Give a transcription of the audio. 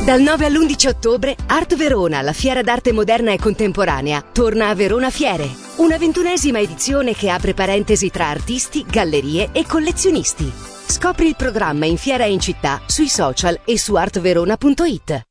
Dal 9 all'11 ottobre, Art Verona, la fiera d'arte moderna e contemporanea, torna a Verona Fiere. Una 21ª edizione che apre parentesi tra artisti, gallerie e collezionisti. Scopri il programma in fiera e in città, sui social e su artverona.it.